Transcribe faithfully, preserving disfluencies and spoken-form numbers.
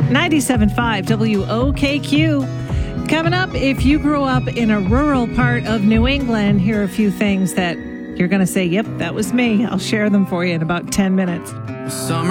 ninety-seven point five W O K Q. Coming up, if you grew up in a rural part of New England, here are a few things that you're going to say, yep, that was me. I'll share them for you in about ten minutes. Summer